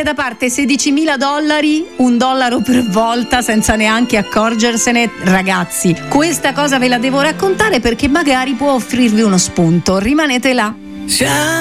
da parte $16.000, $1 per volta, senza neanche accorgersene. Ragazzi, questa cosa ve la devo raccontare perché magari può offrirvi uno spunto. Rimanete là.